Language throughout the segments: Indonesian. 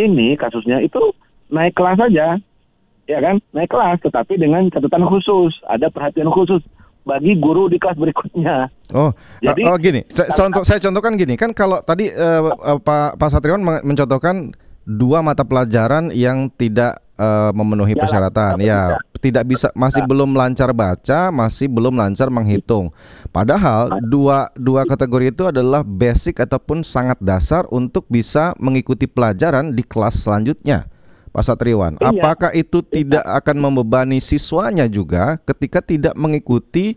ini kasusnya itu naik kelas saja, ya kan? Naik kelas, tetapi dengan catatan khusus, ada perhatian khusus bagi guru di kelas berikutnya. Jadi gini, saya contohkan gini kan, kalau tadi Pak Satriwan mencontohkan 2 mata pelajaran yang tidak memenuhi persyaratan, ya tidak bisa, masih belum lancar baca, masih belum lancar menghitung. Padahal dua kategori itu adalah basic ataupun sangat dasar untuk bisa mengikuti pelajaran di kelas selanjutnya. Pak Satriwan, apakah itu tidak akan membebani siswanya juga ketika tidak mengikuti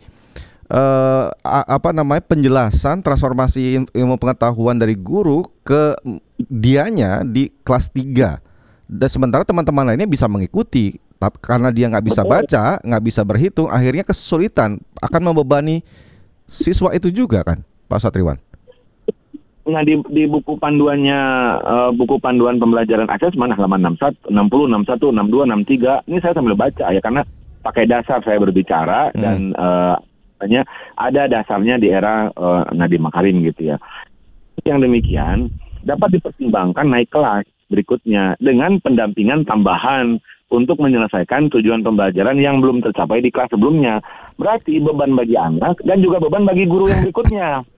penjelasan transformasi ilmu pengetahuan dari guru ke dianya di kelas 3? Dan sementara teman-teman lainnya bisa mengikuti, tapi karena dia nggak bisa baca, nggak bisa berhitung, akhirnya kesulitan, akan membebani siswa itu juga kan, Pak Satriwan? Nah, di buku panduannya, buku panduan pembelajaran asesmen halaman 61, 60, 61, 62, 63, ini saya sambil baca ya, karena pakai dasar saya berbicara dan ada dasarnya di era Nadiem Makarim gitu ya. Yang demikian dapat dipertimbangkan naik kelas berikutnya dengan pendampingan tambahan untuk menyelesaikan tujuan pembelajaran yang belum tercapai di kelas sebelumnya. Berarti beban bagi anak dan juga beban bagi guru yang berikutnya.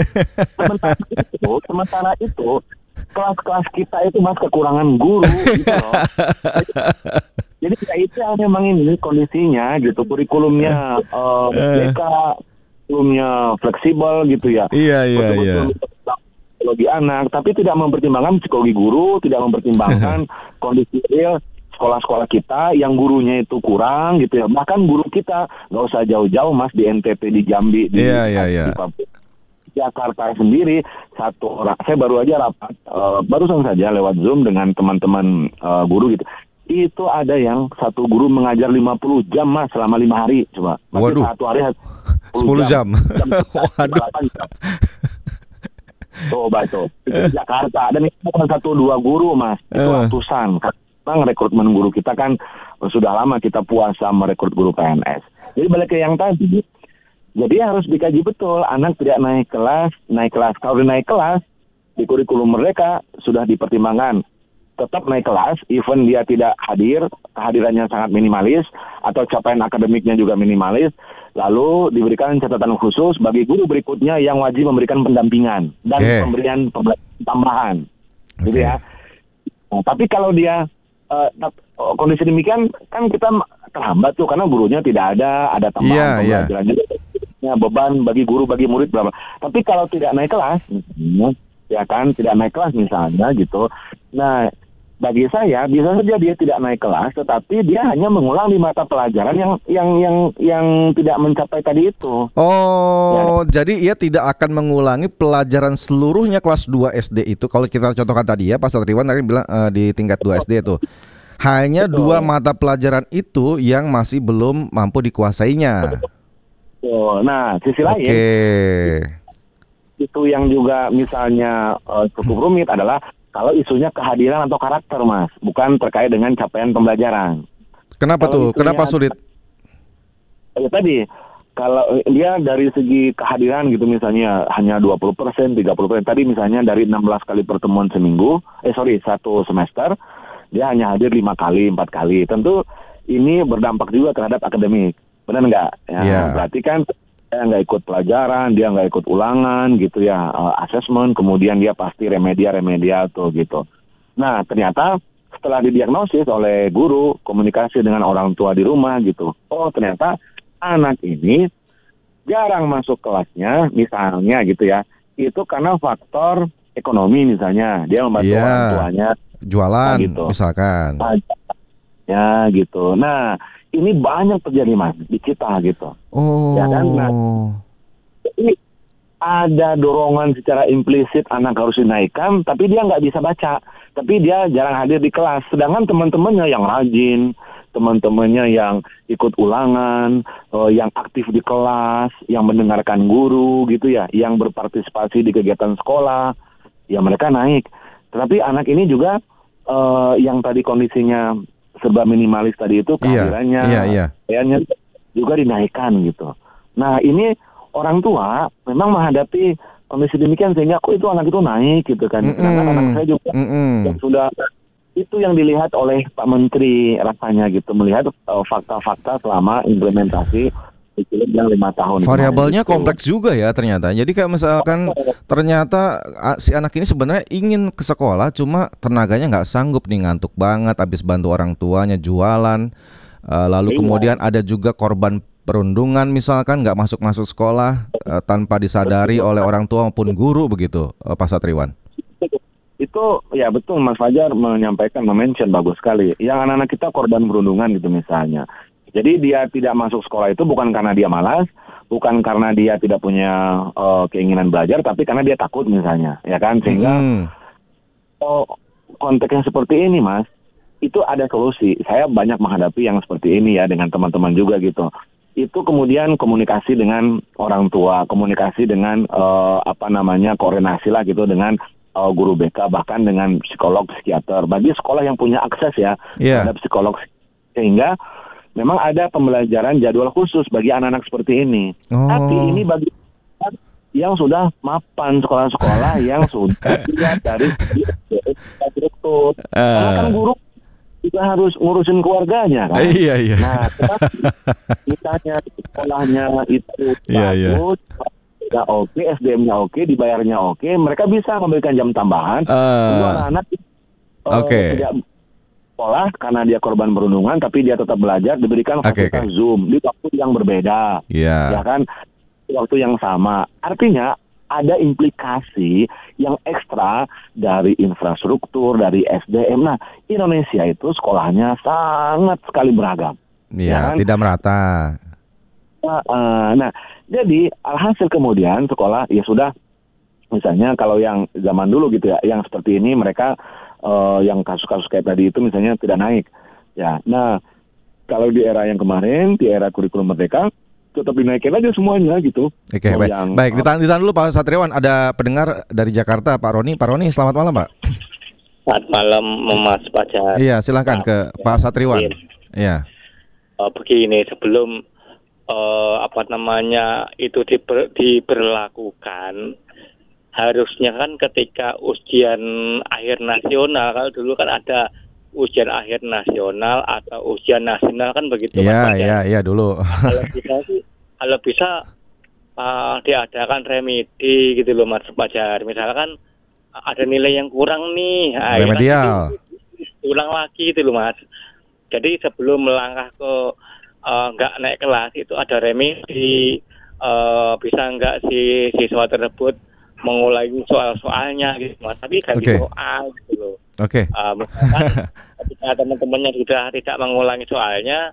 Sementara itu kelas-kelas kita itu mas kekurangan guru gitu loh. Jadi ya itu yang memang ini kondisinya gitu, kurikulumnya kurikulumnya fleksibel gitu ya. Iya. Psikologi anak, tapi tidak mempertimbangkan psikologi guru, tidak mempertimbangkan kondisi real sekolah-sekolah kita yang gurunya itu kurang gitu ya. Bahkan guru kita nggak usah jauh-jauh mas, di NTT, di Jambi, di Papua, Jakarta sendiri, satu orang. Saya baru aja rapat, barusan saja lewat Zoom dengan teman-teman guru gitu. Itu ada yang satu guru mengajar 50 jam mas selama 5 hari. Coba. Waduh. Satu hari 10 jam. Waduh. Coba itu di Jakarta, dan itu bukan 1-2 guru mas, itu ratusan. Karena rekrutmen guru kita kan sudah lama kita puasa merekrut guru PNS. Jadi balik ke yang tadi, jadi harus dikaji betul, anak tidak naik kelas. Kalau naik kelas di kurikulum mereka sudah dipertimbangkan tetap naik kelas, even dia tidak hadir, kehadirannya sangat minimalis, atau capaian akademiknya juga minimalis, lalu diberikan catatan khusus bagi guru berikutnya yang wajib memberikan pendampingan dan pemberian tambahan, gitu ya. Nah, tapi kalau dia kondisi demikian, kan kita terhambat tuh, karena gurunya tidak ada tambahan pembelajaran juga, beban bagi guru, bagi murid, bla bla. Tapi kalau tidak naik kelas, ya kan, tidak naik kelas misalnya gitu. Nah, bagi saya bisa saja dia tidak naik kelas, tetapi dia hanya mengulang di mata pelajaran yang tidak mencapai tadi itu. Jadi ia tidak akan mengulangi pelajaran seluruhnya kelas 2 SD itu. Kalau kita contohkan tadi ya, Pak Satriwan tadi bilang di tingkat 2 SD itu hanya 2 mata pelajaran itu yang masih belum mampu dikuasainya. Nah, sisi lain itu yang juga misalnya cukup rumit adalah kalau isunya kehadiran atau karakter mas, bukan terkait dengan capaian pembelajaran. Kenapa tuh? Kenapa sulit? Ya tadi, kalau dia dari segi kehadiran gitu misalnya hanya 20%, 30%. Tadi misalnya dari 16 kali pertemuan satu semester, dia hanya hadir 5 kali, 4 kali. Tentu ini berdampak juga terhadap akademik. Benar nggak? Berarti kan dia nggak ikut pelajaran, dia nggak ikut ulangan gitu ya, asesmen, kemudian dia pasti remedial tuh gitu. Nah ternyata setelah didiagnosis oleh guru, komunikasi dengan orang tua di rumah gitu, ternyata anak ini jarang masuk kelasnya misalnya gitu ya, itu karena faktor ekonomi misalnya, dia membantu orang tuanya jualan gitu, misalkan ya gitu. Nah ini banyak terjadi mas di kita gitu. Ya kan? Nah, ini ada dorongan secara implisit anak harus dinaikkan, tapi dia nggak bisa baca, tapi dia jarang hadir di kelas. Sedangkan teman-temannya yang rajin, teman-temannya yang ikut ulangan, yang aktif di kelas, yang mendengarkan guru gitu ya, yang berpartisipasi di kegiatan sekolah, ya mereka naik. Tetapi anak ini juga yang tadi kondisinya serba minimalis tadi itu, kehadirannya, kayaknya juga dinaikkan gitu. Nah ini orang tua memang menghadapi kondisi demikian sehingga itu anak itu naik gitu kan. Karena anak saya juga yang sudah Itu yang dilihat oleh Pak Menteri rasanya gitu, melihat fakta-fakta selama implementasi kurikulum yang 5 tahun. Variabelnya gitu. kompleks juga ya ternyata. Jadi kayak misalkan ternyata si anak ini sebenarnya ingin ke sekolah, cuma tenaganya nggak sanggup nih, ngantuk banget, habis bantu orang tuanya jualan. Lalu Iya. kemudian ada juga korban perundungan misalkan nggak masuk sekolah tanpa disadari oleh orang tua maupun guru begitu, Pak Satriwan. Itu ya betul, Mas Fajar mention bagus sekali. Yang anak-anak kita korban perundungan gitu misalnya. Jadi dia tidak masuk sekolah itu bukan karena dia malas, bukan karena dia tidak punya keinginan belajar, tapi karena dia takut misalnya, ya kan? Sehingga konteksnya seperti ini, Mas, itu ada solusi. Saya banyak menghadapi yang seperti ini ya dengan teman-teman juga gitu. Itu kemudian komunikasi dengan orang tua, komunikasi dengan koordinasi lah gitu dengan guru BK, bahkan dengan psikolog, psikiater. Bagi sekolah yang punya akses ya terhadap psikolog, sehingga memang ada pembelajaran jadwal khusus bagi anak-anak seperti ini. Tapi ini bagi yang sudah mapan, sekolah-sekolah yang sudah dilihat dari direktur. Karena kan guru juga harus ngurusin keluarganya kan. Iya. Nah, misalnya sekolahnya itu bagus, ya oke, SDM-nya oke, dibayarnya oke, mereka bisa memberikan jam tambahan untuk anak-anak tidak sekolah karena dia korban perundungan, tapi dia tetap belajar, diberikan fasilitas Zoom di waktu yang berbeda, ya kan, di waktu yang sama. Artinya ada implikasi yang ekstra dari infrastruktur, dari SDM. Nah, Indonesia itu sekolahnya sangat sekali beragam. Ya kan? Tidak merata. Nah, jadi alhasil kemudian sekolah ya sudah, misalnya kalau yang zaman dulu gitu ya, yang seperti ini mereka yang kasus-kasus kayak tadi itu misalnya tidak naik. Ya, nah kalau di era yang kemarin, di era kurikulum merdeka, tetap dinaikin aja semuanya gitu. Oke, baik. Ditahan dulu Pak Satriwan, ada pendengar dari Jakarta, Pak Roni. Pak Roni, selamat malam, Pak. Selamat malam, Mas Fajar. Iya, silakan ke Pak Satriwan. Iya. Begini, sebelum itu diberlakukan, harusnya kan ketika ujian akhir nasional, kalau dulu kan ada ujian akhir nasional atau ujian nasional kan begitu. Iya dulu. Kalau bisa diadakan remedi gitu loh Mas Fajar. Misalkan ada nilai yang kurang nih, remedial. Ulang lagi gitu loh Mas. Jadi sebelum melangkah ke nggak naik kelas itu ada remedi, bisa nggak si siswa tersebut mengulangi soal-soalnya gitu Mas. Tapi ganti soal gitu loh. Misalkan ketika teman-temannya sudah tidak mengulangi soalnya,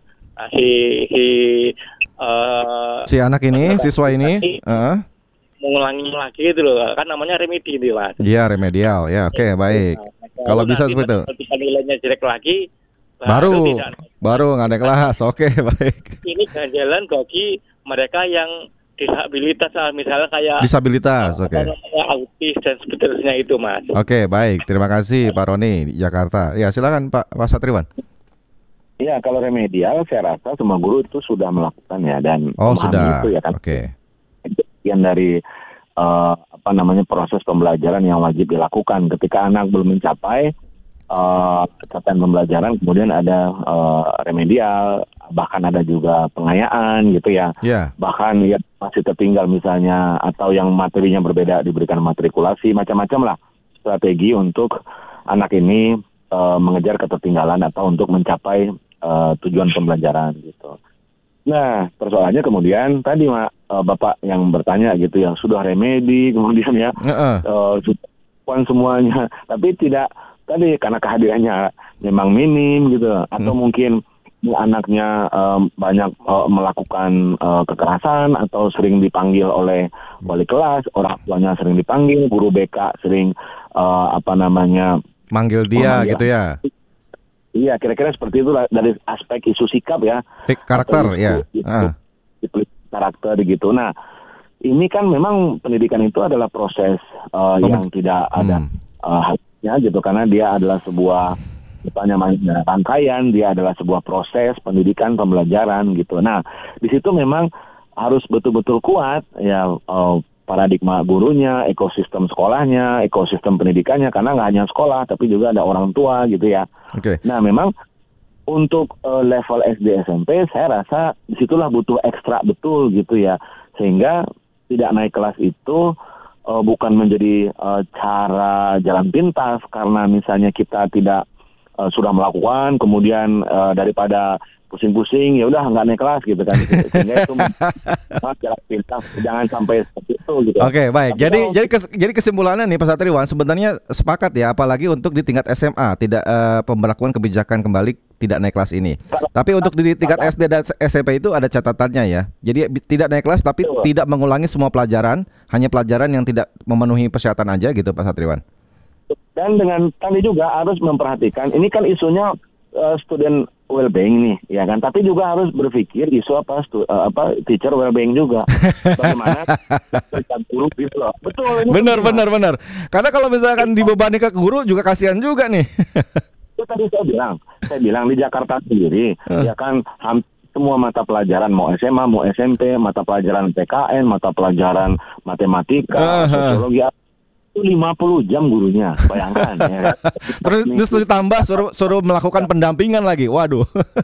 si anak ini, siswa ini mengulangi lagi gitu loh, kan namanya remedi nih Mas. Iya, remedial ya. Oke, baik. Kalau bisa seperti itu. Ketika nilainya jelek lagi, baru nggak ada kelas. Oke, baik. Ini ganjalan bagi mereka yang disabilitas, misalnya kayak disabilitas, autis dan seterusnya itu Mas. Oke, baik. Terima kasih Pak Roni di Jakarta. Ya, silakan Pak Satriwan. Ya, kalau remedial saya rasa semua guru itu sudah melakukan ya, dan sudah itu ya kan. Bagian dari proses pembelajaran yang wajib dilakukan ketika anak belum mencapai capaian pembelajaran, kemudian ada remedial, bahkan ada juga pengayaan gitu ya. Bahkan ya masih tertinggal misalnya, atau yang materinya berbeda diberikan matrikulasi, macam-macam lah strategi untuk anak ini mengejar ketertinggalan atau untuk mencapai tujuan pembelajaran gitu. Nah, persoalannya kemudian tadi Bapak yang bertanya gitu ya, sudah remedi kemudian ya sudah semuanya, tapi tidak tadi karena kehadirannya memang minim gitu, atau mungkin anaknya banyak melakukan kekerasan, atau sering dipanggil oleh wali kelas, orang tuanya sering dipanggil, guru BK sering manggil dia gitu ya. Iya, kira-kira seperti itu dari aspek isu sikap ya. Karakter ya. Karakter gitu. Nah, ini kan memang pendidikan itu adalah proses yang tidak ada habisnya gitu, karena dia adalah sebuah rangkaian, dia adalah sebuah proses pendidikan pembelajaran gitu. Nah, di situ memang harus betul-betul kuat ya paradigma gurunya, ekosistem sekolahnya, ekosistem pendidikannya, karena nggak hanya sekolah tapi juga ada orang tua gitu ya. Oke. Nah memang untuk level SD SMP saya rasa disitulah butuh ekstra betul gitu ya, sehingga tidak naik kelas itu bukan menjadi cara jalan pintas karena misalnya kita tidak sudah melakukan, kemudian daripada pusing-pusing ya udah nggak naik kelas gitu kan, sehingga itu jalan pintas, jangan sampai seperti itu gitu. Oke, baik. Tapi Jadi kesimpulannya nih Pak Satriwan, sebenarnya sepakat ya, apalagi untuk di tingkat SMA tidak pemberlakuan kebijakan kembali tidak naik kelas ini. Tapi untuk di tingkat SD dan SMP itu ada catatannya ya. Jadi tidak naik kelas tapi tidak mengulangi semua pelajaran, hanya pelajaran yang tidak memenuhi persyaratan aja gitu Pak Satriwan. Dan dengan tadi juga harus memperhatikan, ini kan isunya student well-being nih, ya kan. Tapi juga harus berpikir isu teacher well-being juga. Bagaimana guru gitu loh. Betul. Ini Benar. Karena kalau misalkan dibebani ke guru juga kasihan juga nih. Itu tadi saya bilang di Jakarta sendiri, ya kan semua mata pelajaran mau SMA, mau SMP, mata pelajaran PKN, mata pelajaran matematika, sosiologi, itu 50 jam gurunya, bayangkan ya. Terus ditambah suruh melakukan pendampingan lagi. Waduh.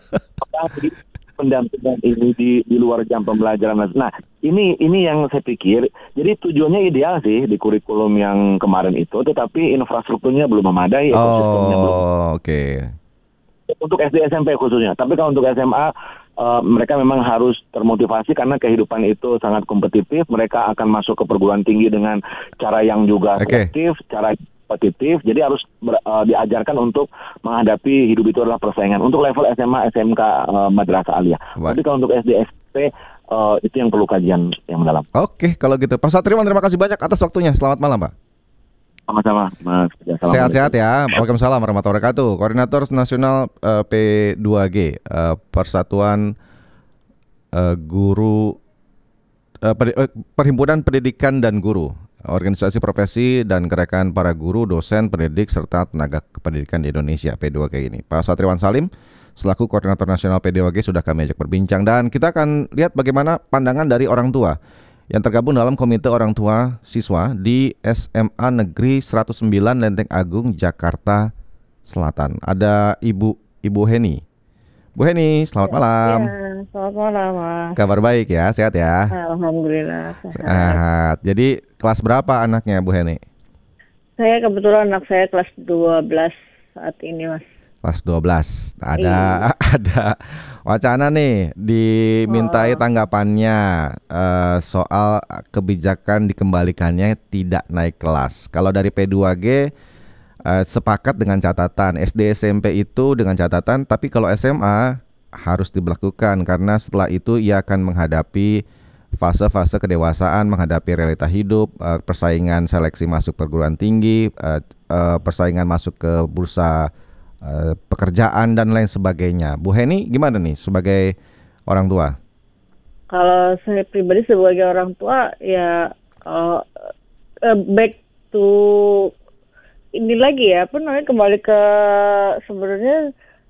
Pendampingan ini di luar jam pembelajaran. Nah, ini yang saya pikir. Jadi tujuannya ideal sih di kurikulum yang kemarin itu, tetapi infrastrukturnya belum memadai, ekosistemnya belum. Oke. Untuk SD SMP khususnya. Tapi kalau untuk SMA mereka memang harus termotivasi karena kehidupan itu sangat kompetitif. Mereka akan masuk ke perguruan tinggi dengan cara yang juga selektif, cara kompetitif. Jadi harus diajarkan untuk menghadapi hidup itu adalah persaingan. Untuk level SMA, SMK, Madrasah Aliyah. Tapi kalau untuk SD, SMP itu yang perlu kajian yang mendalam. Oke, kalau gitu. Pak Satriwan, terima kasih banyak atas waktunya. Selamat malam, Pak. Sama-sama, Mas. Sehat-sehat ya. Waalaikumsalam warahmatullahi wabarakatuh. Koordinator Nasional P2G, Persatuan Guru Perhimpunan Pendidikan dan Guru, organisasi profesi dan gerakan para guru, dosen, pendidik serta tenaga kependidikan di Indonesia, P2G ini. Pak Satriwan Salim selaku Koordinator Nasional P2G sudah kami ajak berbincang, dan kita akan lihat bagaimana pandangan dari orang tua yang tergabung dalam Komite Orang Tua Siswa di SMA Negeri 109 Lenteng Agung, Jakarta Selatan. Ada Ibu Heni. Bu Heni, selamat malam. Ya, selamat malam, Mas. Kabar baik ya, sehat ya? Alhamdulillah sehat. Sehat. Jadi kelas berapa anaknya Bu Heni? Saya kebetulan anak saya kelas 12 saat ini, Mas. Kelas 12. Ada wacana nih dimintai tanggapannya soal kebijakan dikembalikannya tidak naik kelas. Kalau dari P2G sepakat dengan catatan SD SMP itu dengan catatan, tapi kalau SMA harus diberlakukan karena setelah itu ia akan menghadapi fase-fase kedewasaan, menghadapi realita hidup, persaingan seleksi masuk perguruan tinggi, persaingan masuk ke bursa pekerjaan dan lain sebagainya. Bu Heni gimana nih sebagai orang tua? Kalau saya pribadi sebagai orang tua ya back to ini lagi ya, kembali ke sebenarnya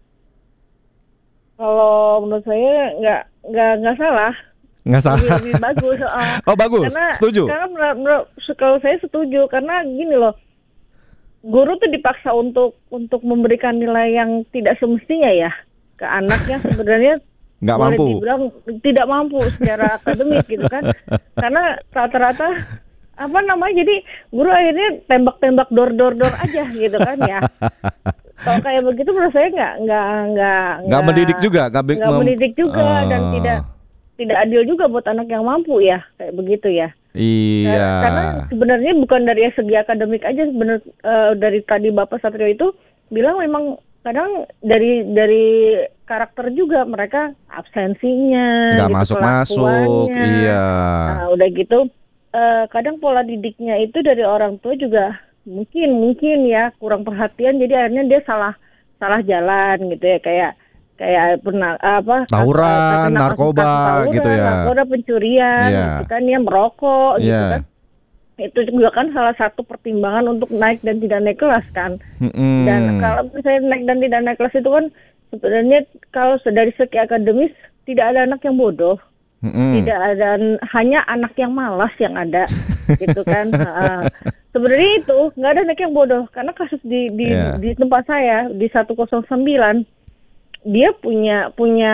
kalau menurut saya nggak salah. Nggak salah. Lebih bagus. Oh bagus. Setuju. Karena kalau saya setuju karena gini loh. Guru tuh dipaksa untuk memberikan nilai yang tidak semestinya ya ke anaknya, sebenarnya nggak mampu, dibilang tidak mampu secara akademik gitu kan, karena rata-rata jadi guru akhirnya tembak dor aja gitu kan ya. Kalau kayak begitu menurut saya nggak mendidik juga, dan tidak adil juga buat anak yang mampu ya, kayak begitu ya. Iya. Karena sebenarnya bukan dari segi akademik aja, dari tadi Bapak Satrio itu bilang memang kadang dari karakter juga, mereka absensinya, nggak gitu, masuk, iya. Nah, udah gitu kadang pola didiknya itu dari orang tua juga mungkin ya kurang perhatian, jadi akhirnya dia salah jalan gitu ya, kayak pernah tawuran, narkoba gitu ya. Narkoba, pencurian, gitu kan, ya merokok gitu kan. Itu juga kan salah satu pertimbangan untuk naik dan tidak naik kelas kan. Dan kalau misalnya naik dan tidak naik kelas itu kan sebenarnya kalau dari segi akademis tidak ada anak yang bodoh. Tidak ada, hanya anak yang malas yang ada, gitu kan. Sebenarnya itu nggak ada anak yang bodoh, karena kasus di tempat saya di 109 dia punya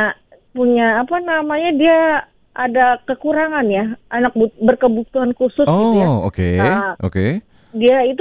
apa namanya, dia ada kekurangan ya, anak berkebutuhan khusus gitu ya. Oke. Dia itu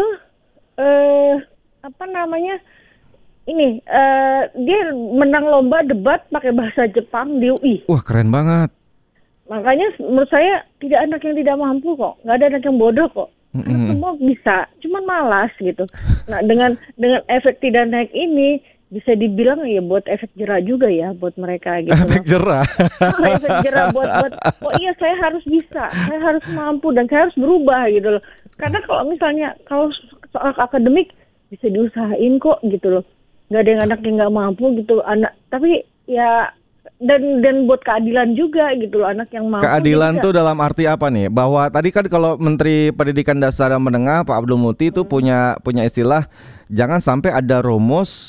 apa namanya, ini dia menang lomba debat pakai bahasa Jepang di UI. Wah, keren banget. Makanya menurut saya tidak anak yang tidak mampu kok, nggak ada anak yang bodoh kok. Anak semua bisa, cuman malas gitu. Nah, dengan efek tidak naik ini bisa dibilang ya buat efek jerah juga ya buat mereka gitu. Efek jerah. Efek jerah buat oh iya, saya harus bisa, saya harus mampu, dan saya harus berubah gitu loh. Karena kalau misalnya kalau soal akademik bisa diusahain kok gitu loh. Nggak ada yang anak yang nggak mampu gitu, anak. Tapi ya dan buat keadilan juga gitu loh, anak yang mampu. Keadilan tuh dalam arti apa nih? Bahwa tadi kan kalau Menteri Pendidikan Dasar dan Menengah Pak Abdul Muti itu punya istilah, jangan sampai ada rumus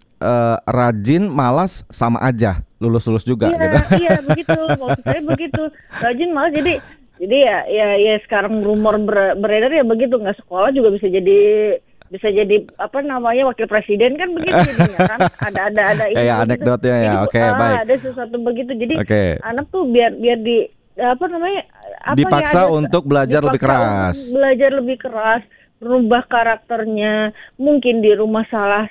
rajin malas sama aja lulus juga gitu. Iya begitu, maksud saya begitu. Rajin malas jadi ya sekarang rumor beredar ya begitu, nggak sekolah juga bisa jadi apa namanya wakil presiden kan begitu jadinya kan, ada ini ya anekdotnya ya. Oke, baik. Ada sesuatu begitu, jadi anak tuh biar di apa namah dipaksa untuk belajar lebih keras, berubah karakternya, mungkin di rumah salah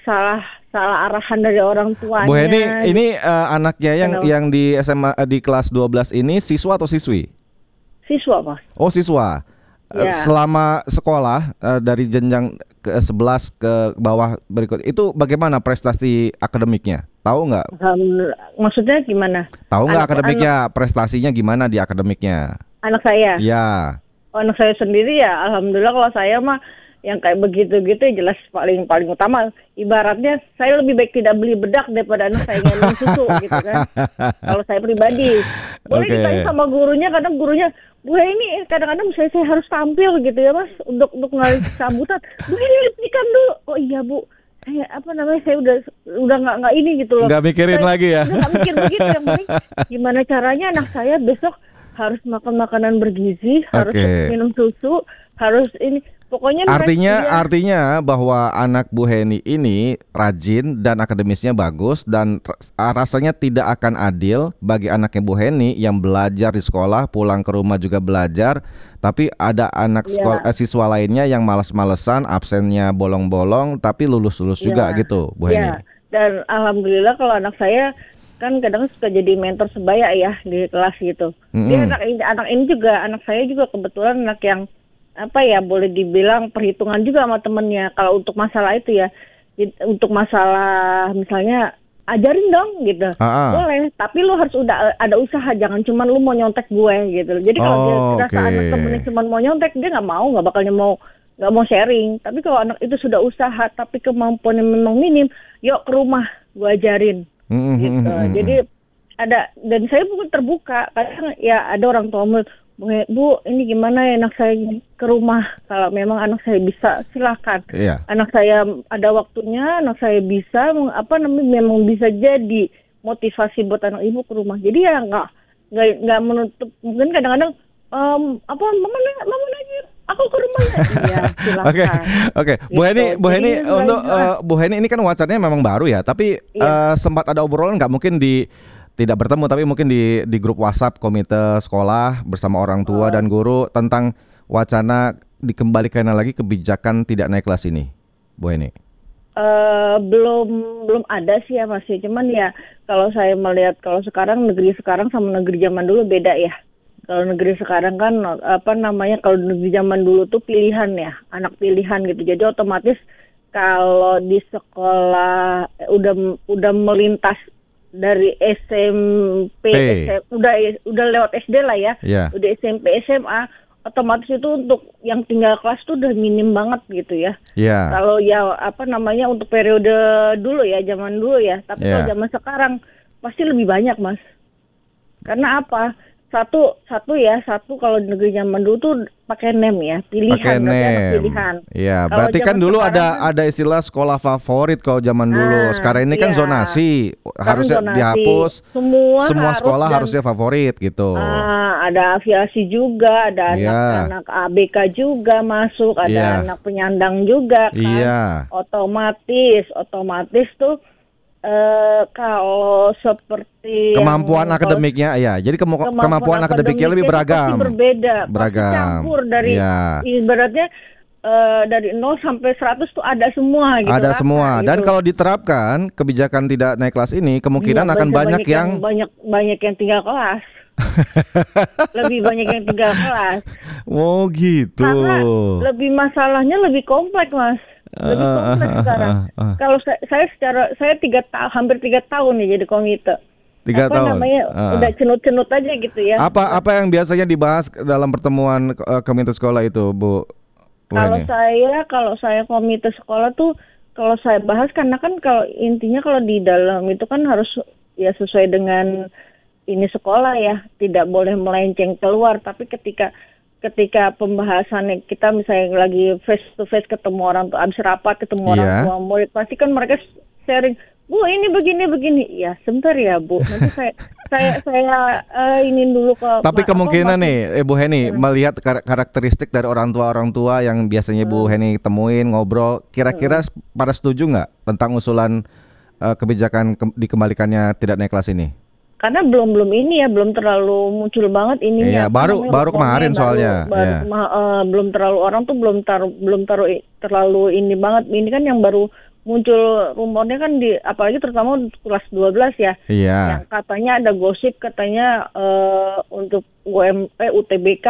arahan dari orang tuanya. Bu Heni, ini anaknya yang di SMA di kelas 12 ini siswa atau siswi? Siswa, Mas. Oh, siswa. Ya. Selama sekolah dari jenjang ke 11 ke bawah berikut itu bagaimana prestasi akademiknya? Tahu nggak? Maksudnya gimana? Tahu nggak akademiknya, prestasinya gimana di akademiknya? Anak saya? Ya. Oh, anak saya sendiri ya, alhamdulillah. Kalau saya mah yang kayak begitu-gitu jelas paling utama. Ibaratnya saya lebih baik tidak beli bedak daripada anak saya minum susu gitu kan. Kalau saya pribadi. Boleh ditanya sama gurunya, kadang gurunya, Bu ini kadang-kadang saya harus tampil gitu ya Mas, untuk ngasih sambutan. Bu ini lipstikan dulu. Oh iya Bu, saya saya udah nggak ini gitu loh. Nggak mikirin lagi ya. Nggak mikir begitu, yang penting gimana caranya anak saya besok harus makan makanan bergizi, harus minum susu, harus ini. Pokoknya artinya bahwa anak Bu Heni ini rajin dan akademisnya bagus, dan rasanya tidak akan adil bagi anaknya Bu Heni yang belajar di sekolah, pulang ke rumah juga belajar, tapi ada anak siswa lainnya yang malas-malesan, absennya bolong-bolong, tapi lulus juga gitu, Bu Heni. Dan alhamdulillah kalau anak saya kan kadang suka jadi mentor sebaya ya di kelas gitu. Dia anak ini juga, anak saya juga kebetulan anak yang boleh dibilang perhitungan juga sama temennya. Kalau untuk masalah itu ya, untuk masalah misalnya ajarin dong gitu, boleh. Tapi lu harus ada usaha, jangan cuma lu mau nyontek gue gitu. Jadi kalau dia rasa anak temennya cuma mau nyontek, dia nggak bakal mau sharing. Tapi kalau anak itu sudah usaha tapi kemampuannya memang minim, yuk ke rumah gue ajarin gitu. Jadi ada, dan saya pun terbuka. Kadang ya ada orang tua Bu, ini gimana ya anak saya ke rumah? Kalau memang anak saya bisa, silakan. Anak saya ada waktunya, anak saya bisa, memang bisa jadi motivasi buat anak ibu ke rumah. Jadi ya nggak menutup. Mungkin kadang-kadang mama nanya, aku ke rumahnya. Iya, silakan. Oke. Bu Heni untuk Bu Heni ini kan wacananya memang baru ya, tapi sempat ada obrolan nggak, mungkin tidak bertemu tapi mungkin di grup WhatsApp komite sekolah bersama orang tua dan guru tentang wacana dikembalikan lagi kebijakan tidak naik kelas ini, Bu Heni? Belum ada sih ya masih. Cuman ya kalau saya melihat kalau sekarang negeri sekarang sama negeri zaman dulu beda ya. Kalau negeri sekarang kan kalau negeri zaman dulu tuh pilihan ya, anak pilihan gitu. Jadi otomatis kalau di sekolah udah melintas dari SMP, udah lewat SD lah ya, udah SMP, SMA, otomatis itu untuk yang tinggal kelas tuh udah minim banget gitu ya. Kalau ya untuk periode dulu ya, zaman dulu ya, tapi kalau zaman sekarang pasti lebih banyak Mas. Karena apa? satu kalau di negeri zaman dulu tuh pakai NEM ya, pilihan. Pakai berarti ada NEM. pilihan. Iya, Kalau berarti kan zaman dulu sekarang ada istilah sekolah favorit kalau zaman dulu. Sekarang ini kan iya. zonasi, Sekarang harusnya zonasi. dihapus. Semua harus sekolah dan, harusnya favorit gitu. ada aviasi juga, ada Iya. anak-anak ABK juga masuk, ada Iya. anak penyandang juga kan. Iya. Otomatis tuh kalau seperti Kemampuan yang, akademiknya ya. Jadi kemampuan akademiknya lebih beragam. pasti berbeda. Beragam. Pasti campur dari Iya. ibaratnya dari 0 sampai 100 tuh ada semua gitu. Ada rata, semua. Dan gitu. kalau diterapkan kebijakan tidak naik kelas ini, kemungkinan Iya, akan banyak yang banyak yang tinggal kelas. Lebih banyak yang tinggal kelas. Oh gitu. Karena masalahnya lebih kompleks, Mas. Lebih kompleks sekarang. Kalau saya hampir 3 tahun nih jadi komite. 3 tahun. Udah cenut-cenut aja gitu ya. Apa yang biasanya dibahas dalam pertemuan komite sekolah itu, Bu? Kalau saya komite sekolah tuh, kalau saya bahas karena kan kalau intinya kalau di dalam itu kan harus ya sesuai dengan ini sekolah ya, tidak boleh melenceng keluar. Tapi ketika pembahasannya kita misalnya lagi face to face ketemu orang tua, abis rapat ketemu orang tua murid, pasti kan mereka sharing, Bu ini begini. Ya sebentar ya Bu, nanti saya ini dulu ke. Tapi kemungkinan nih, Bu Heni melihat karakteristik dari orang tua yang biasanya Bu Heni temuin ngobrol, kira-kira pada setuju nggak tentang usulan kebijakan dikembalikannya tidak naik kelas ini? Karena belum terlalu muncul banget ini. Iya, baru kemarin soalnya. Belum terlalu orang tuh belum terlalu ini banget. Ini kan yang baru muncul rumornya kan apalagi terutama kelas 12 ya. Iya. Yang katanya ada gosip katanya untuk UTBK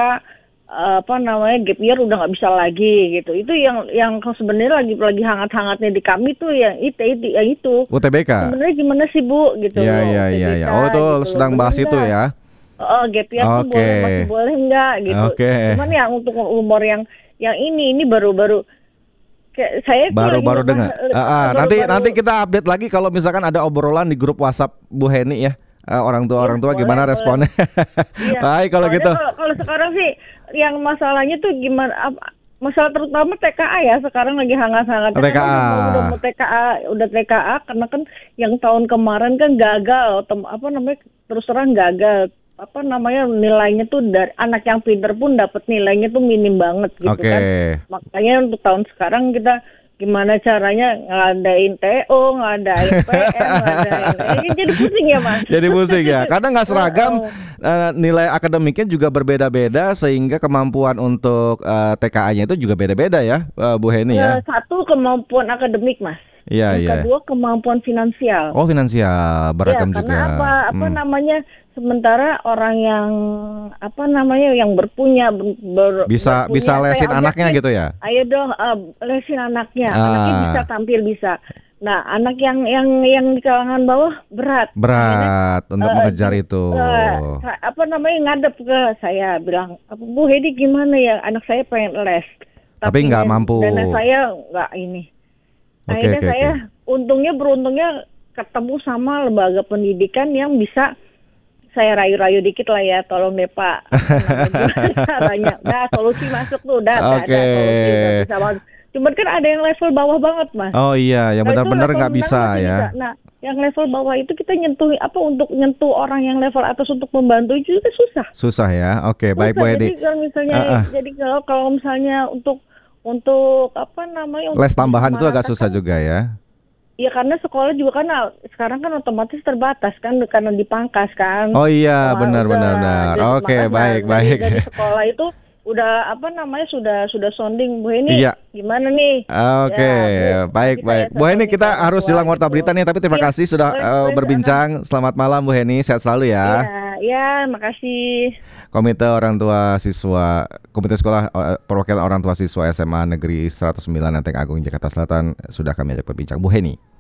gap year udah nggak bisa lagi gitu. Itu yang sebenarnya lagi hangat-hangatnya di kami tuh yang itu. UTBK. Sebenarnya gimana sih Bu gitu. Iya. Oh itu gitu, sedang bahas itu ya. Gap year tuh masih boleh nggak gitu. Cuman yang untuk umur yang ini baru saya baru dengar. Nanti kita update lagi kalau misalkan ada obrolan di grup WhatsApp Bu Heni ya. Orang tua gimana responnya? Iya. Baik kalau gitu. Kalau sekarang sih yang masalahnya tuh gimana? Masalah terutama TKA ya, sekarang lagi hangat-hangat. TKA. Udah TKA karena kan yang tahun kemarin kan gagal, terus terang gagal. Nilainya tuh dari anak yang pinter pun dapat nilainya tuh minim banget gitu kan. Makanya untuk tahun sekarang kita gimana caranya ngadain TO, ngadain PM, jadi pusing ya Mas. Jadi pusing ya, karena nggak seragam nilai akademiknya juga berbeda-beda sehingga kemampuan untuk TKA-nya itu juga beda-beda ya, Bu Heni ya. Satu kemampuan akademik Mas. Iya. Kedua kemampuan finansial. Oh finansial beragam juga. Karena apa sementara orang yang yang berpunya bisa lesin anaknya gitu ya. Ayo dong lesin anaknya. Anaknya bisa tampil bisa. Nah, anak yang di kalangan bawah berat untuk mengejar itu. Ngadep ke saya bilang, Bu Hedi gimana ya, anak saya pengen les. Tapi nggak mampu. Dana saya nggak ini. Akhirnya saya beruntungnya ketemu sama lembaga pendidikan yang bisa saya rayu-rayu dikit lah ya, tolong deh Pak. Caranya, solusi masuk tuh, ada solusi bisa banget. Cuman kan ada yang level bawah banget Mas. Oh iya, yang benar-benar nggak bisa ya. Nah, yang level bawah itu kita untuk nyentuh orang yang level atas untuk membantu itu susah. Susah ya, oke baik Bu Hedi. Jadi kalau misalnya, kalau misalnya untuk les tambahan itu agak susah juga ya. Ya karena sekolah juga kan sekarang kan otomatis terbatas kan karena dipangkas kan. Oh iya benar. Oke baik. Dari sekolah itu udah sudah sounding Bu Heni. Iya. Gimana nih? Oke baik. Bu Heni kita harus jelang warta berita nih, tapi terima kasih sudah berbincang. Selamat malam Bu Heni, sehat selalu ya. Iya, makasih. Komite Sekolah Perwakilan Orang Tua Siswa SMA Negeri 109 Lenteng Agung Jakarta Selatan sudah kami ajak berbincang Bu Heni.